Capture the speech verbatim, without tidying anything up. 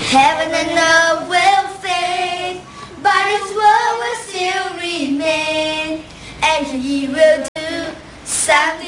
Heaven and earth will fade, but His word will still remain, and He will do something